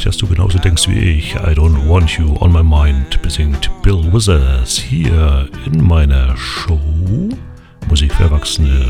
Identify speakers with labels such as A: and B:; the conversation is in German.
A: ich, dass du genauso denkst wie ich. I don't want you on my mind, besingt Bill Withers hier in meiner Show Musik für Erwachsene.